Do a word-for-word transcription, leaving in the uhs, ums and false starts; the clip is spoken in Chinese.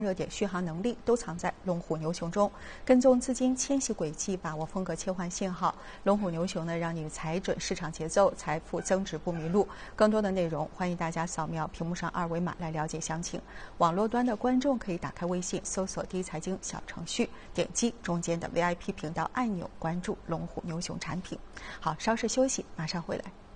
热点续航能力都藏在龙虎牛熊中，跟踪资金迁徙轨迹，把握风格切换信号。龙虎牛熊呢，让你踩准市场节奏，财富增值不迷路。更多的内容，欢迎大家扫描屏幕上二维码来了解详情。网络端的观众可以打开微信，搜索“第一财经”小程序，点击中间的 V I P 频道按钮，关注龙虎牛熊产品。好，稍事休息，马上回来。